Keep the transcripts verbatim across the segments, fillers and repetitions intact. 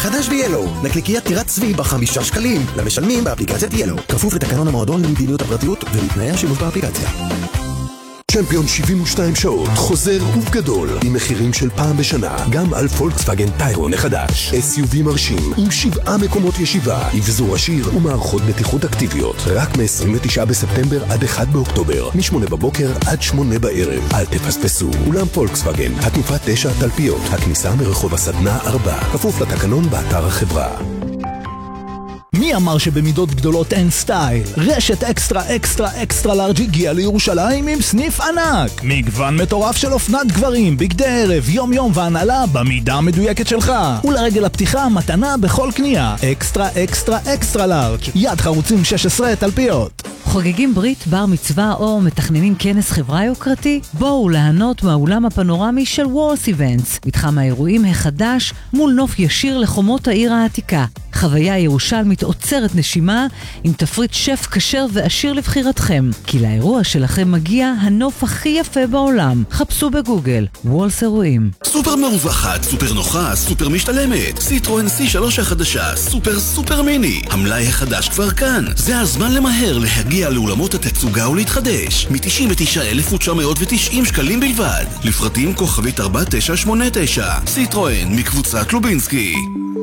חדש ב-ילו, נקניקיית טירת צבי בחמישה שקלים, למשלמים באפליקציית ילו. כפוף לתקנון המועדון למדיניות הפרטיות ולתנאי השימוש באפליקציה. צ'מפיון שבעים ושתיים שעות חוזר ובגדול עם מחירים של פעם בשנה גם על פולקסווגן טיירון החדש. אס יו וי מרשים עם שבעה מקומות ישיבה, אבזור עשיר ומערכות בטיחות אקטיביות, רק מ-עשרים ותשעה בספטמבר עד אחד באוקטובר, משמונה בבוקר עד שמונה בערב. אל תפספסו. אולם פולקסווגן, התנופה תשע תלפיות, הכניסה מרחוב הסדנה ארבע, כפוף לתקנון באתר החברה. מי אמר שבמידות גדולות אין סטייל? רשת אקסטרה אקסטרה אקסטרה לארג' הגיעה לירושלים עם סניף ענק. מגוון מטורף של אופנת גברים, בגדי ערב, יום יום והנהלה במידה המדויקת שלך. ולרגל הפתיחה מתנה בכל קנייה. אקסטרה אקסטרה אקסטרה לארג', יד חרוצים שש עשרה תלפיות. חוגגים ברית, בר מצווה או מתכננים כנס חברה יוקרתי? בואו להנות מהאולם הפנורמי של וורס איבנטס, מתחם האירועים החדש מול נוף ישיר לחומות העיר העתיקה. חוויה ירושלמית עוצרת נשימה עם תפריט שף כשר ועשיר לבחירתכם, כי לאירוע שלכם מגיע הנוף הכי יפה בעולם. חפשו בגוגל וורס אירועים. סופר מרווחת, סופר נוחה, סופר משתלמת. סיטרואן סי שלוש החדשה, סופר סופר מיני. המלאי החדש כבר כאן. זה הזמן למהר להגיע לאולמות התצוגה ולהתחדש. מ-תשעים ותשעה אלף תשע מאות ותשעים שקלים בלבד. לפרטים כוכבית ארבע תשע שמונה תשע. סיטרואן מקבוצת לובינסקי.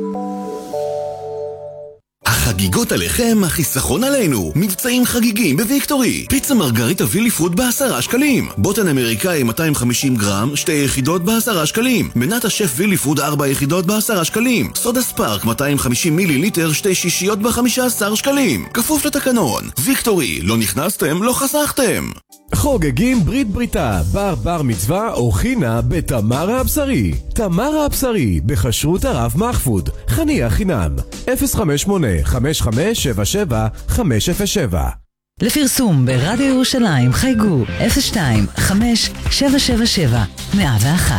החגיגות עליכם, החיסכון עלינו. מבצעים חגיגים בוויקטורי. פיצה מרגריטה וילי פוד בעשרה שקלים. בוטן אמריקאי מאתיים וחמישים גרם, שתי יחידות בעשרה שקלים. מנת השף וילי פוד ארבע יחידות בעשרה שקלים. סודה ספארק מאתיים וחמישים מיליליטר, שתי שישיות ב-חמישה עשר שקלים. כפוף לתקנון. ויקטורי, לא נכנסתם, לא חסכתם. חוגגים ברית בריתה, בר בר מצווה או חינה בתמרה הבשרי. תמרה הבשרי, בחשרות הרב מחפוד. חניה חינם. אפס חמש שמונה חמש חמש שבע שבע חמש אפס שבע. לפרסום ברדיו ירושלים חייגו אפס שתיים חמש שבע שבע שבע מאה ואחת.